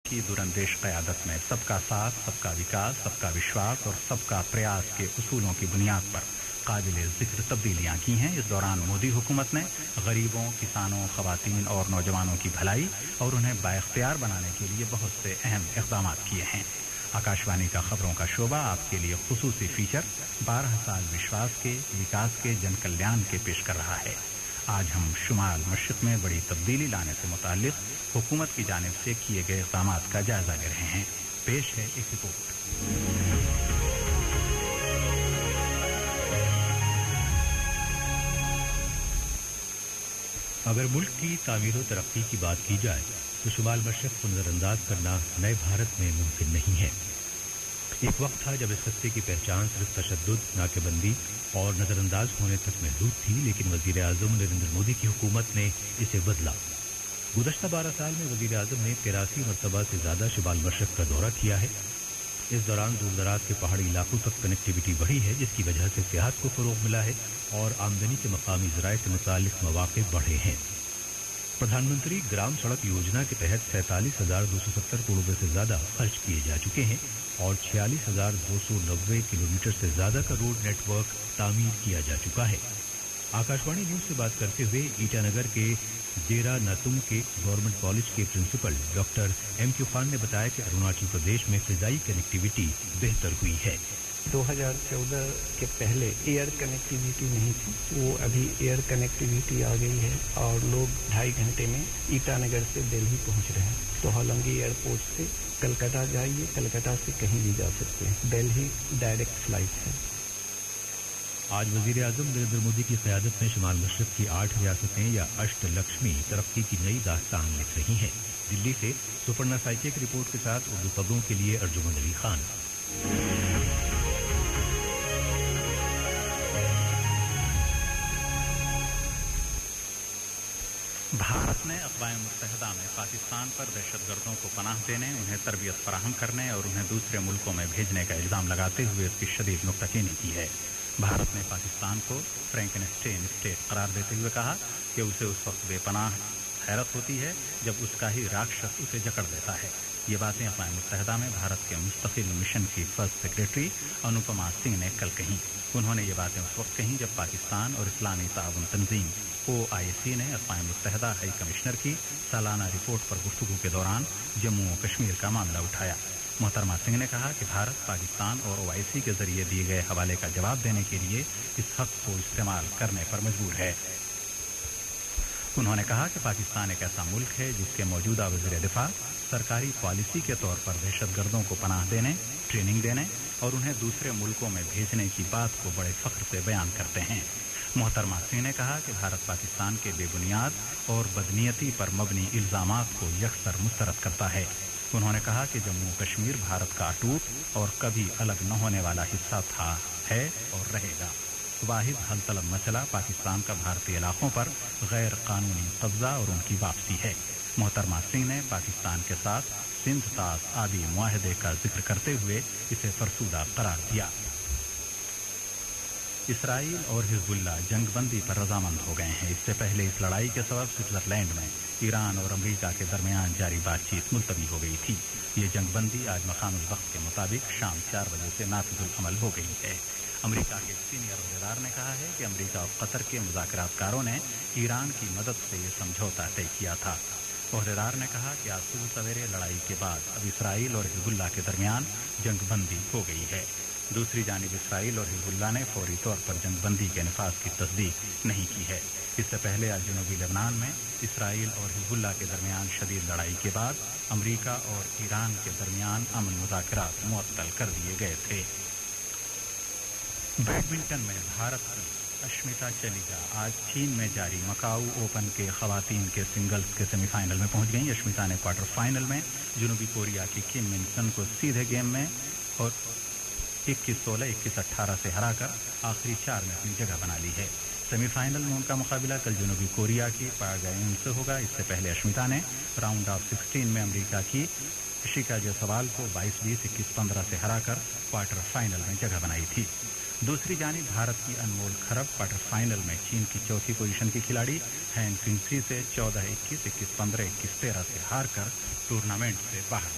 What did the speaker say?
की दूरंदेश क़यादत में सबका साथ, सबका विकास, सबका विश्वास और सबका प्रयास के उसूलों की बुनियाद पर काबिले जिक्र तब्दीलियां की हैं। इस दौरान मोदी हुकूमत ने गरीबों, किसानों, खवातीन और नौजवानों की भलाई और उन्हें बाइख्तियार बनाने के लिए बहुत से अहम इक़दाम किए हैं। आकाशवाणी का खबरों का शोबा आपके लिए खुसूसी फीचर 12 साल विश्वास के, विकास के, जन कल्याण के पेश कर रहा है। आज हम शुमाल मशरिक़ में बड़ी तब्दीली लाने से मुताल्लिक़ हुकूमत की जानिब से किए गए इक़दामात का जायजा ले रहे हैं। पेश है एक रिपोर्ट। अगर मुल्क की तामीर और तरक्की की बात की जाए तो शुमाल मशरिक़ को नज़रअंदाज करना नए भारत में मुमकिन नहीं है। एक वक्त था जब इस खत्ते की पहचान सिर्फ तशद्दुद, नाकेबंदी और नज़रअंदाज होने तक महदूद थी, लेकिन वज़ीर आज़म नरेंद्र मोदी की हुकूमत ने इसे बदला। गुज़श्ता 12 साल में वज़ीर आज़म ने 83 मरतबा से ज़्यादा शुमाल मशरिक़ का दौरा किया है। इस दौरान दूर दराज के पहाड़ी इलाकों तक कनेक्टिविटी बढ़ी है, जिसकी वजह से सियाहत को फ़रोग़ मिला है और आमदनी के मकामी ज़राए से मुताल्लिक़ मौक़े बढ़े हैं। प्रधानमंत्री ग्राम सड़क योजना के तहत 47,270 करोड़ रुपये से ज़्यादा खर्च किए जा चुके हैं और 46,290 किलोमीटर से ज़्यादा का रोड नेटवर्क तामीर किया जा चुका है। आकाशवाणी न्यूज़ से बात करते हुए ईटानगर के देरा नातुंग के गवर्नमेंट कॉलेज के प्रिंसिपल डॉक्टर M.Q. खान ने बताया कि अरुणाचल प्रदेश में फ़िज़ाई कनेक्टिविटी बेहतर हुई है। 2014 के पहले एयर कनेक्टिविटी नहीं थी, वो अभी एयर कनेक्टिविटी आ गई है और लोग 2.5 घंटे में ईटानगर से दिल्ली पहुंच रहे हैं। तो होलोंगी एयरपोर्ट से कलकत्ता जाइए, कलकत्ता से कहीं भी जा सकते हैं। दिल्ली डायरेक्ट फ्लाइट है। आज वज़ीर आज़म नरेंद्र मोदी की क़यादत में शुमाल मशरिक़ की 8 रियासतें या अष्टलक्ष्मी तरक्की की नई दास्तान लिख रही हैं। दिल्ली से सुपर्णा साइकिया की रिपोर्ट के साथ उर्दू खबरों के लिए अर्जुमंद अली खान। भारत ने अक़वाम मुत्तहिदा में पाकिस्तान पर दहशतगर्दों को पनाह देने, उन्हें तरबियत फराहम करने और उन्हें दूसरे मुल्कों में भेजने का इल्ज़ाम लगाते हुए इसकी शदीद नुक्ताचीनी की है। भारत ने पाकिस्तान को फ्रैंकनस्टीन स्टेट करार देते हुए कहा कि उसे उस वक्त बेपनाह हैरत होती है जब उसका ही राक्षस उसे जकड़ देता है। ये बातें अक़वाम मुत्तहिदा में भारत के मुस्तकिल मिशन की फर्स्ट सेक्रेटरी अनुपमा सिंह ने कल कहीं। उन्होंने ये बातें उस वक्त कहीं जब पाकिस्तान और इस्लामी ताउन तंजीम OIC ने अक़वाम मुत्तहिदा हाई कमिश्नर की सालाना रिपोर्ट पर गुफ्तगू के दौरान जम्मू और कश्मीर का मामला उठाया। मोहतरमा सिंह ने कहा कि भारत पाकिस्तान और OIC के जरिए दिए गए हवाले का जवाब देने के लिए इस हक़ को इस्तेमाल करने पर मजबूर है। उन्होंने कहा कि पाकिस्तान एक ऐसा मुल्क है जिसके मौजूदा वज़ीर दिफा सरकारी पॉलिसी के तौर पर दहशतगर्दों को पनाह देने, ट्रेनिंग देने और उन्हें दूसरे मुल्कों में भेजने की बात को बड़े फ़ख्र से बयान करते हैं। मोहतरमा सिंह ने कहा कि भारत पाकिस्तान के बेबुनियाद और बदनीयती पर मबनी इल्ज़ामात को यकसर मुस्तरद करता है। उन्होंने कहा कि जम्मू कश्मीर भारत का अटूट और कभी अलग न होने वाला हिस्सा था, है और रहेगा। वाहिद हल तलब मसला पाकिस्तान का भारतीय इलाकों पर गैर कानूनी कब्जा और उनकी वापसी है। मोहतरमा सिंह ने पाकिस्तान के साथ सिंध तास आबी मुआहदे का जिक्र करते हुए इसे फरसूदा करार दिया। इसराइल और हिजबुल्लाह जंगबंदी पर रजामंद हो गए हैं। इससे पहले इस लड़ाई के सबब स्विट्जरलैंड में ईरान और अमेरिका के दरमियान जारी बातचीत मुलतवी हो गई थी। ये जंगबंदी आज मकामी वक्त के मुताबिक शाम 4 बजे से नाफिजुल अमल हो गई है। अमेरिका के सीनियर अहदेदार ने कहा है कि अमेरिका और कतर के मुज़ाकरातकारों ने ईरान की मदद से ये समझौता तय किया था। अहदेदार ने कहा कि आज सुबह सवेरे लड़ाई के बाद अब इसराइल और हिजबुल्लाह के दरमियान जंगबंदी हो गई है। दूसरी जानिब इसराइल और हिजबुल्लाह ने फौरी तौर पर जंगबंदी के नफाज की तस्दीक नहीं की है। इससे पहले आज जनूबी लेबनान में इसराइल और हिजबुल्लाह के दरमियान शदीद लड़ाई के बाद अमेरिका और ईरान के दरमियान अमन मुज़ाकरात मुअत्तल कर दिए गए थे। बैडमिंटन में भारत की अश्मिता चलिगा आज चीन में जारी मकाऊ ओपन के खवातीन के सिंगल्स के सेमीफाइनल में पहुंच गई। अश्मिता ने क्वार्टर फाइनल में जनूबी कोरिया की किम मिन सन को सीधे गेम में और 21-16, 21-18 से हराकर आखिरी 4 में अपनी जगह बना ली है। सेमीफाइनल में उनका मुकाबला कल जनूबी कोरिया की पागायून से होगा। इससे पहले अश्मिता ने राउंड ऑफ 16 में अमेरिका की शिका जायसवाल को 22-20, 21-15 से हराकर क्वार्टर फाइनल में जगह बनाई थी। दूसरी जानिब भारत की अनमोल खरब क्वार्टर फाइनल में चीन की चौथी पोजीशन की खिलाड़ी हैन फिंगसी से 14-21, 21-15, 21-13 से हारकर टूर्नामेंट से बाहर